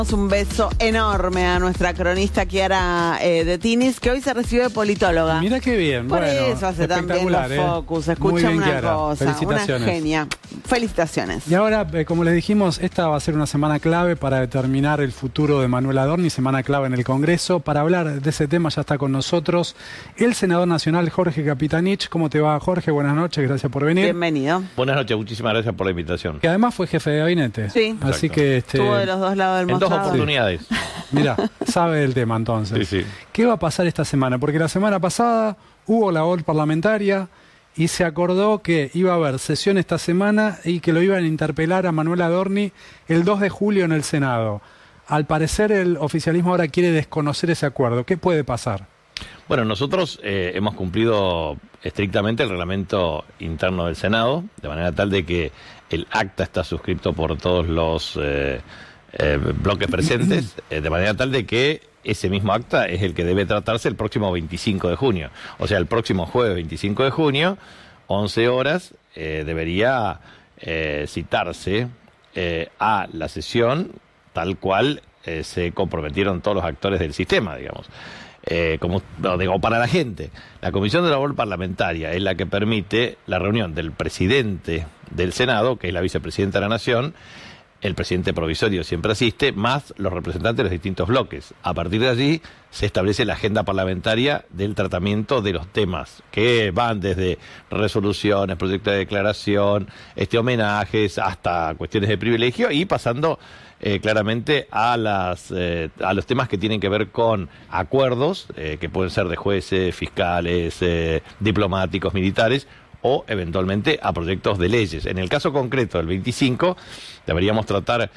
Un beso enorme a nuestra cronista Chiara de Tinis, que hoy se recibe de politóloga. Mira qué bien. Por bueno, eso hace también los focus. Muy Escucha bien, una Chiara. cosa, una Felicitaciones. genia. Felicitaciones. Y ahora, como les dijimos, esta va a ser una semana clave para determinar el futuro de Manuel Adorni, semana clave en el Congreso. Para hablar de ese tema ya está con nosotros el senador nacional Jorge Capitanich. ¿Cómo te va, Jorge? Buenas noches, gracias por venir. Bienvenido. Buenas noches, muchísimas gracias por la invitación. Que además fue jefe de gabinete. Sí. Así Exacto. que Estuvo de los dos lados del En dos mostrador. oportunidades. mira, sabe del tema entonces. Sí, sí. ¿Qué va a pasar esta semana? Porque la semana pasada hubo la labor parlamentaria y se acordó que iba a haber sesión esta semana y que lo iban a interpelar a Manuel Adorni el 2 de julio en el Senado. Al parecer el oficialismo ahora quiere desconocer ese acuerdo. ¿Qué puede pasar? Bueno, nosotros hemos cumplido estrictamente el reglamento interno del Senado, de manera tal de que el acta está suscrito por todos los bloques presentes, de manera tal de que ese mismo acta es el que debe tratarse el próximo 25 de junio. O sea, el próximo jueves 25 de junio, 11 horas, debería citarse a la sesión tal cual se comprometieron todos los actores del sistema, digamos. Como digo, para la gente, la Comisión de Labor Parlamentaria es la que permite la reunión del presidente del Senado, que es la vicepresidenta de la Nación. El presidente provisorio siempre asiste, más los representantes de los distintos bloques. A partir de allí se establece la agenda parlamentaria del tratamiento de los temas, que van desde resoluciones, proyectos de declaración, homenajes, hasta cuestiones de privilegio, y pasando claramente a los temas que tienen que ver con acuerdos, que pueden ser de jueces, fiscales, diplomáticos, militares, o eventualmente a proyectos de leyes. En el caso concreto del 25, deberíamos tratar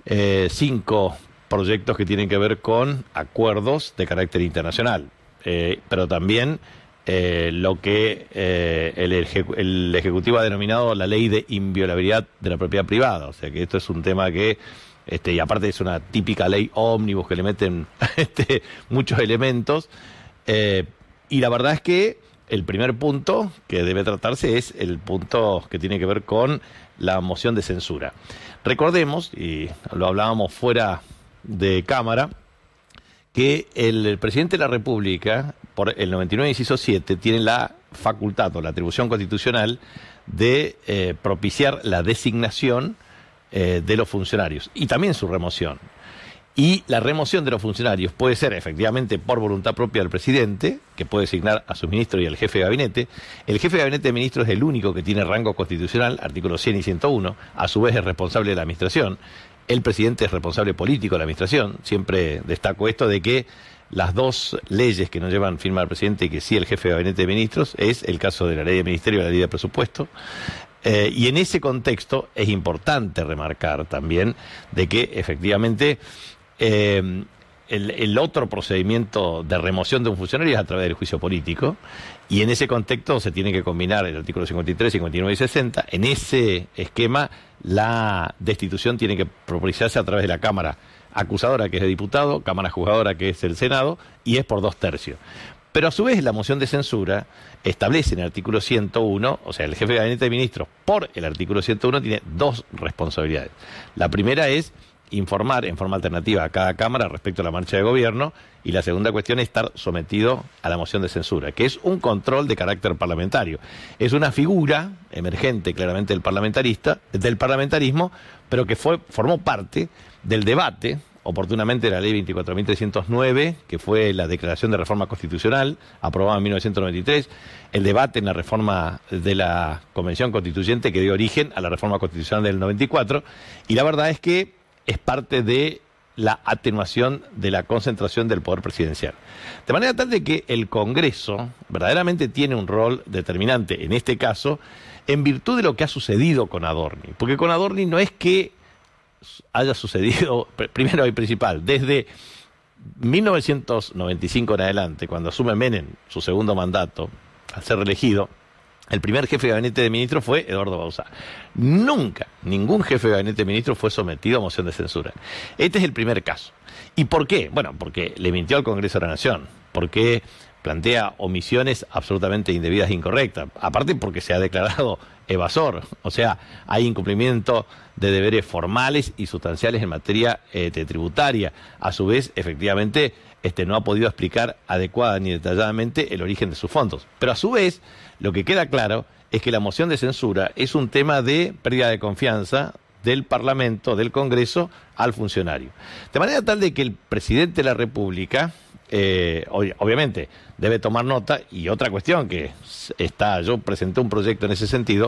5 proyectos que tienen que ver con acuerdos de carácter internacional, pero también lo que el Ejecutivo ha denominado la ley de inviolabilidad de la propiedad privada. O sea que esto es un tema que, y aparte es una típica ley ómnibus que le meten muchos elementos, y la verdad es que el primer punto que debe tratarse es el punto que tiene que ver con la moción de censura. Recordemos, y lo hablábamos fuera de cámara, que el presidente de la República, por el 99 inciso 7, tiene la facultad o la atribución constitucional de propiciar la designación de los funcionarios y también su remoción. Y la remoción de los funcionarios puede ser efectivamente por voluntad propia del presidente, que puede designar a sus ministros y al jefe de gabinete. El jefe de gabinete de ministros es el único que tiene rango constitucional, artículos 100 y 101, a su vez es responsable de la administración. El presidente es responsable político de la administración. Siempre destaco esto de que las dos leyes que no llevan firma del presidente y que sí el jefe de gabinete de ministros es el caso de la ley de ministerio y la ley de presupuesto. Y en ese contexto es importante remarcar también de que efectivamente el otro procedimiento de remoción de un funcionario es a través del juicio político, y en ese contexto se tiene que combinar el artículo 53, 59 y 60. En ese esquema la destitución tiene que propiciarse a través de la Cámara acusadora, que es el diputado, Cámara juzgadora, que es el Senado, y es por 2/3. Pero a su vez la moción de censura establece en el artículo 101, o sea, el jefe de gabinete de ministros por el artículo 101 tiene 2 responsabilidades. La primera es informar en forma alternativa a cada Cámara respecto a la marcha de gobierno, y la segunda cuestión es estar sometido a la moción de censura, que es un control de carácter parlamentario. Es una figura emergente claramente del parlamentarismo, pero que formó parte del debate, oportunamente, de la ley 24.309, que fue la declaración de reforma constitucional aprobada en 1993, el debate en la reforma de la Convención Constituyente que dio origen a la reforma constitucional del 94, y la verdad es que es parte de la atenuación de la concentración del poder presidencial. De manera tal de que el Congreso verdaderamente tiene un rol determinante, en este caso, en virtud de lo que ha sucedido con Adorni. Porque con Adorni no es que haya sucedido, primero y principal, desde 1995 en adelante, cuando asume Menem su segundo mandato, al ser reelegido, el primer jefe de gabinete de ministros fue Eduardo Bauzá. Nunca, ningún jefe de gabinete de ministros fue sometido a moción de censura. Este es el primer caso. ¿Y por qué? Bueno, porque le mintió al Congreso de la Nación, porque plantea omisiones absolutamente indebidas e incorrectas. Aparte porque se ha declarado evasor, o sea, hay incumplimiento de deberes formales y sustanciales en materia tributaria. A su vez, efectivamente, no ha podido explicar adecuada ni detalladamente el origen de sus fondos. Pero a su vez, lo que queda claro es que la moción de censura es un tema de pérdida de confianza del Parlamento, del Congreso, al funcionario. De manera tal de que el presidente de la República, obviamente, debe tomar nota, y otra cuestión que yo presenté un proyecto en ese sentido,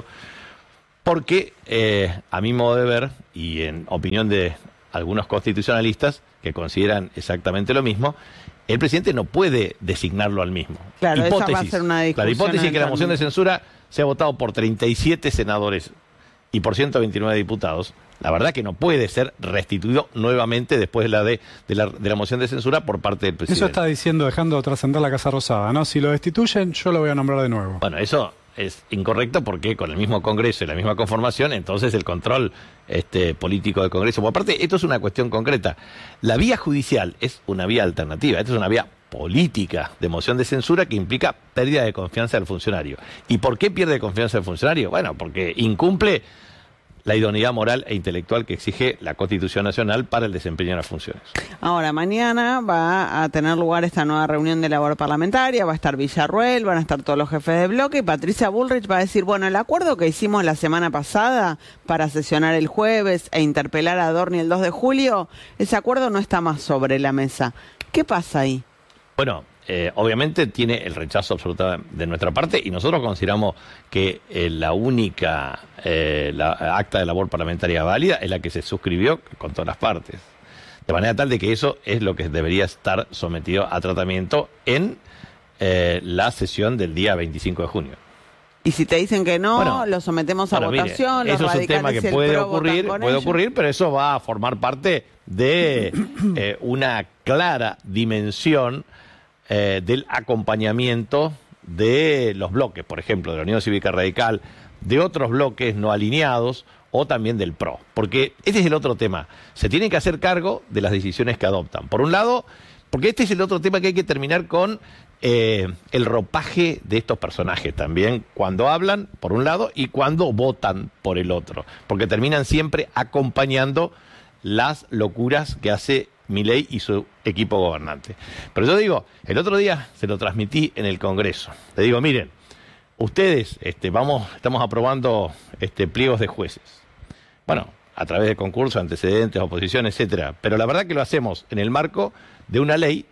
porque a mi modo de ver, y en opinión de algunos constitucionalistas que consideran exactamente lo mismo, el presidente no puede designarlo al mismo. Claro, esa va a ser una discusión. La hipótesis que la moción de censura se ha votado por 37 senadores y por 129 diputados, la verdad que no puede ser restituido nuevamente después de la moción de censura por parte del presidente. Eso está diciendo, dejando trascender la Casa Rosada, ¿no? Si lo destituyen, yo lo voy a nombrar de nuevo. Bueno, eso es incorrecto porque con el mismo Congreso y la misma conformación, entonces el control político del Congreso. Por aparte, esto es una cuestión concreta. La vía judicial es una vía alternativa, esta es una vía política de moción de censura que implica pérdida de confianza del funcionario. ¿Y por qué pierde confianza el funcionario? Bueno, porque incumple la idoneidad moral e intelectual que exige la Constitución Nacional para el desempeño de las funciones. Ahora, mañana va a tener lugar esta nueva reunión de labor parlamentaria, va a estar Villarruel, van a estar todos los jefes de bloque, y Patricia Bullrich va a decir, bueno, el acuerdo que hicimos la semana pasada para sesionar el jueves e interpelar a Adorni el 2 de julio, ese acuerdo no está más sobre la mesa. ¿Qué pasa ahí? Bueno, obviamente tiene el rechazo absoluto de nuestra parte y nosotros consideramos que la única acta de labor parlamentaria válida es la que se suscribió con todas las partes. De manera tal de que eso es lo que debería estar sometido a tratamiento en la sesión del día 25 de junio. Y si te dicen que no, bueno, lo sometemos a votación, mire, eso es un tema que puede ocurrir, pero eso va a formar parte de una clara dimensión del acompañamiento de los bloques, por ejemplo, de la Unión Cívica Radical, de otros bloques no alineados o también del PRO. Porque este es el otro tema. Se tienen que hacer cargo de las decisiones que adoptan. Por un lado, porque este es el otro tema que hay que terminar con el ropaje de estos personajes también, cuando hablan, por un lado, y cuando votan por el otro. Porque terminan siempre acompañando las locuras que hace Milei y su equipo gobernante. Pero yo digo, el otro día se lo transmití en el Congreso. Le digo, miren, ustedes estamos aprobando pliegos de jueces. Bueno, a través de concursos, antecedentes, oposición, etcétera. Pero la verdad que lo hacemos en el marco de una ley,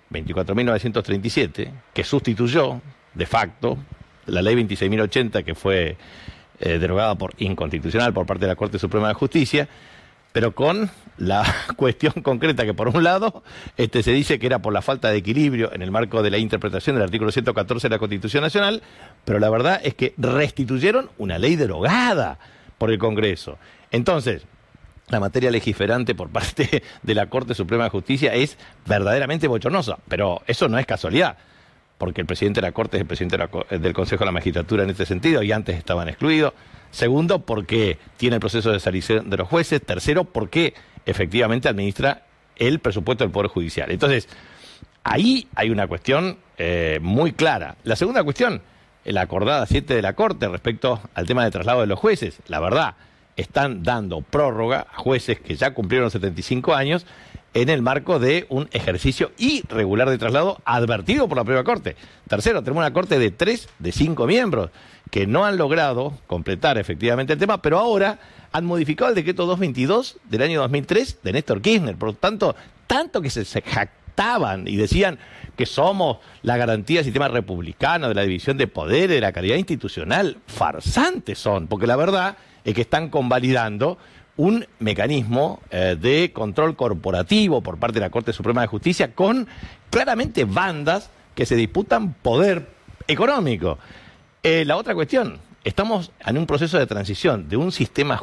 24.937, que sustituyó, de facto, la ley 26.080, que fue derogada por inconstitucional por parte de la Corte Suprema de Justicia, pero con la cuestión concreta que por un lado se dice que era por la falta de equilibrio en el marco de la interpretación del artículo 114 de la Constitución Nacional, pero la verdad es que restituyeron una ley derogada por el Congreso. Entonces, la materia legiferante por parte de la Corte Suprema de Justicia es verdaderamente bochornosa, pero eso no es casualidad, porque el presidente de la Corte es el presidente del Consejo de la Magistratura en este sentido, y antes estaban excluidos. Segundo, porque tiene el proceso de desalineación de los jueces. Tercero, porque efectivamente administra el presupuesto del Poder Judicial. Entonces, ahí hay una cuestión muy clara. La segunda cuestión, la acordada 7 de la Corte respecto al tema de traslado de los jueces. La verdad, están dando prórroga a jueces que ya cumplieron 75 años en el marco de un ejercicio irregular de traslado advertido por la propia Corte. Tercero, tenemos una Corte de 3 de 5 miembros que no han logrado completar efectivamente el tema, pero ahora han modificado el decreto 222 del año 2003 de Néstor Kirchner. Por lo tanto, tanto que se jactaban y decían que somos la garantía del sistema republicano, de la división de poderes, de la calidad institucional, farsantes son, porque la verdad es que están convalidando un mecanismo de control corporativo por parte de la Corte Suprema de Justicia con claramente bandas que se disputan poder económico. La otra cuestión, estamos en un proceso de transición de un sistema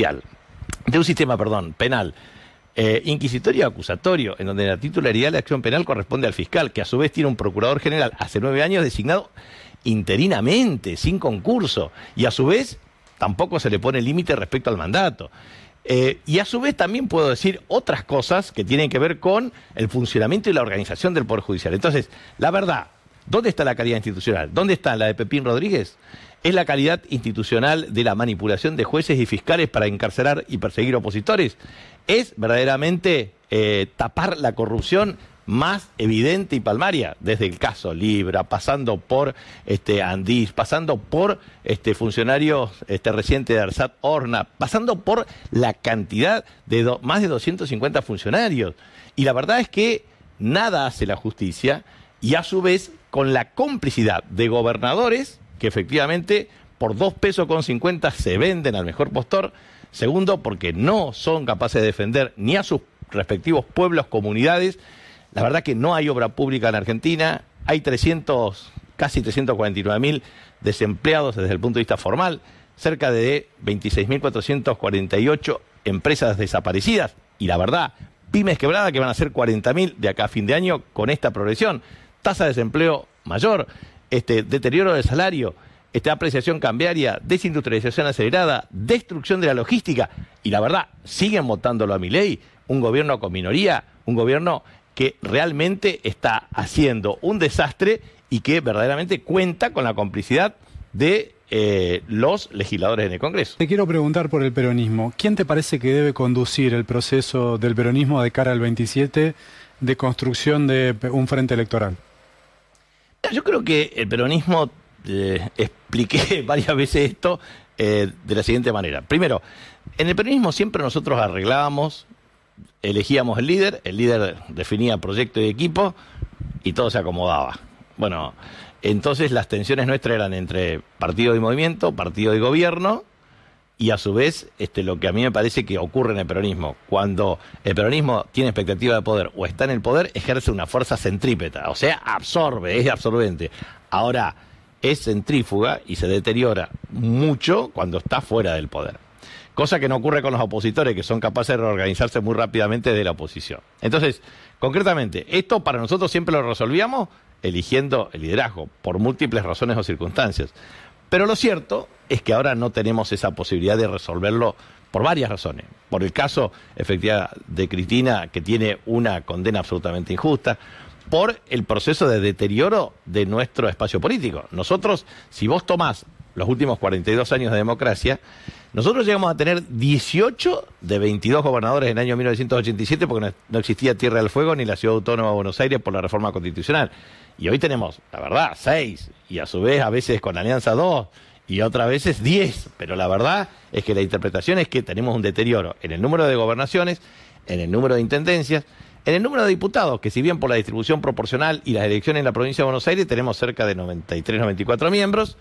penal, inquisitorio y acusatorio, en donde la titularidad de la acción penal corresponde al fiscal, que a su vez tiene un procurador general hace 9 años designado interinamente, sin concurso, y a su vez tampoco se le pone límite respecto al mandato. Y a su vez también puedo decir otras cosas que tienen que ver con el funcionamiento y la organización del Poder Judicial. Entonces, la verdad, ¿Dónde está la calidad institucional? ¿Dónde está la de Pepín Rodríguez? ¿Es la calidad institucional de la manipulación de jueces y fiscales para encarcelar y perseguir opositores? ¿Es verdaderamente tapar la corrupción más evidente y palmaria, desde el caso Libra, pasando por Andís, pasando por funcionarios recientes de Arsat Orna, pasando por la cantidad de más de 250 funcionarios? Y la verdad es que nada hace la justicia, y a su vez con la complicidad de gobernadores que efectivamente por 2,50 pesos se venden al mejor postor. Segundo, porque no son capaces de defender ni a sus respectivos pueblos, comunidades. La verdad que no hay obra pública en Argentina. Hay casi 349.000 desempleados desde el punto de vista formal. Cerca de 26.448 empresas desaparecidas. Y la verdad, pymes quebradas que van a ser 40.000 de acá a fin de año con esta progresión. Tasa de desempleo mayor. Deterioro del salario, apreciación cambiaria, desindustrialización acelerada, destrucción de la logística, y la verdad, siguen votándolo a Milei, un gobierno con minoría, un gobierno que realmente está haciendo un desastre y que verdaderamente cuenta con la complicidad de los legisladores en el Congreso. Te quiero preguntar por el peronismo. ¿Quién te parece que debe conducir el proceso del peronismo de cara al 27 de construcción de un frente electoral? Yo creo que el peronismo, expliqué varias veces esto de la siguiente manera. Primero, en el peronismo siempre nosotros arreglábamos, elegíamos el líder definía proyecto y equipo y todo se acomodaba. Bueno, entonces las tensiones nuestras eran entre partido y movimiento, partido y gobierno, y a su vez lo que a mí me parece que ocurre en el peronismo, cuando el peronismo tiene expectativa de poder o está en el poder, ejerce una fuerza centrípeta, o sea, absorbe, es absorbente. Ahora, es centrífuga y se deteriora mucho cuando está fuera del poder. Cosa que no ocurre con los opositores, que son capaces de reorganizarse muy rápidamente de la oposición. Entonces, concretamente, esto para nosotros siempre lo resolvíamos eligiendo el liderazgo, por múltiples razones o circunstancias. Pero lo cierto es que ahora no tenemos esa posibilidad de resolverlo por varias razones. Por el caso, efectiva, de Cristina, que tiene una condena absolutamente injusta, por el proceso de deterioro de nuestro espacio político. Nosotros, si vos tomás los últimos 42 años de democracia, nosotros llegamos a tener 18 de 22 gobernadores en el año 1987 porque no existía Tierra del Fuego ni la Ciudad Autónoma de Buenos Aires por la reforma constitucional. Y hoy tenemos, la verdad, 6, y a su vez a veces con la Alianza 2, y otras veces 10. Pero la verdad es que la interpretación es que tenemos un deterioro en el número de gobernaciones, en el número de intendencias, en el número de diputados, que si bien por la distribución proporcional y las elecciones en la provincia de Buenos Aires tenemos cerca de 93, 94 miembros,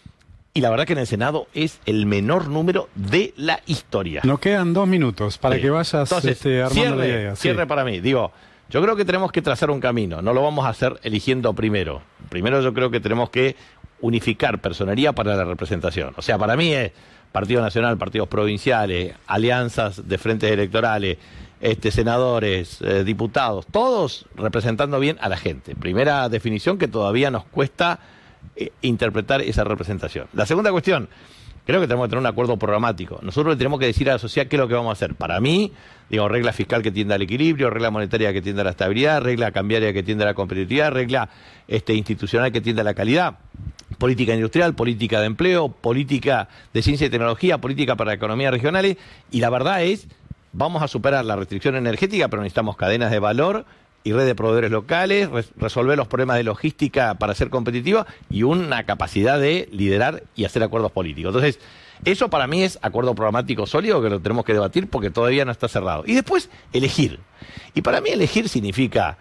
y la verdad que en el Senado es el menor número de la historia. Nos quedan 2 minutos para que vayas armando la idea. Cierre para mí. Digo, yo creo que tenemos que trazar un camino. No lo vamos a hacer eligiendo primero. Primero yo creo que tenemos que unificar personería para la representación. O sea, para mí es Partido Nacional, partidos provinciales, alianzas de frentes electorales, senadores, diputados, todos representando bien a la gente. Primera definición que todavía nos cuesta interpretar esa representación. La segunda cuestión, creo que tenemos que tener un acuerdo programático. Nosotros le tenemos que decir a la sociedad qué es lo que vamos a hacer. Para mí, regla fiscal que tienda al equilibrio, regla monetaria que tienda a la estabilidad, regla cambiaria que tienda a la competitividad, regla institucional que tienda a la calidad, política industrial, política de empleo, política de ciencia y tecnología, política para economías regionales, y la verdad es, vamos a superar la restricción energética, pero necesitamos cadenas de valor y red de proveedores locales, resolver los problemas de logística para ser competitiva y una capacidad de liderar y hacer acuerdos políticos. Entonces, eso para mí es acuerdo programático sólido que lo tenemos que debatir porque todavía no está cerrado. Y después, elegir. Y para mí elegir significa,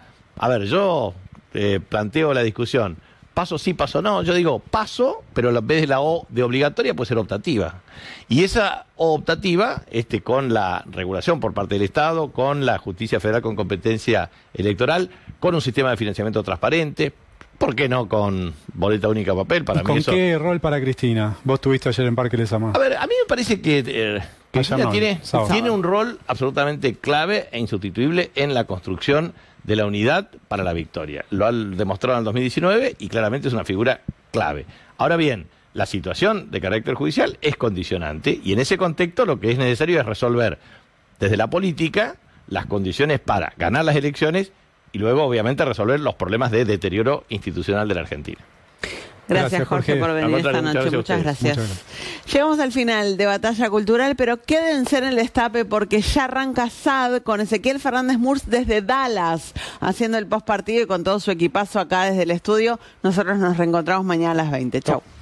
yo planteo la discusión, paso sí, paso no. Yo digo paso, pero en vez de la O de obligatoria puede ser optativa. Y esa O optativa, con la regulación por parte del Estado, con la justicia federal con competencia electoral, con un sistema de financiamiento transparente, ¿por qué no con boleta única papel? Para mí ¿Con eso... qué rol para Cristina? Vos estuviste ayer en Parque Lesamá. A mí me parece que Cristina tiene un rol absolutamente clave e insustituible en la construcción de la unidad para la victoria. Lo ha demostrado en el 2019 y claramente es una figura clave. Ahora bien, la situación de carácter judicial es condicionante y en ese contexto lo que es necesario es resolver desde la política las condiciones para ganar las elecciones y luego obviamente resolver los problemas de deterioro institucional de la Argentina. Gracias, Jorge, por venir esta noche. Muchas gracias. Llegamos al final de Batalla Cultural, pero quédense en el destape porque ya arranca SAD con Ezequiel Fernández Murs desde Dallas, haciendo el postpartido y con todo su equipazo acá desde el estudio. Nosotros nos reencontramos mañana a las 20. Chau.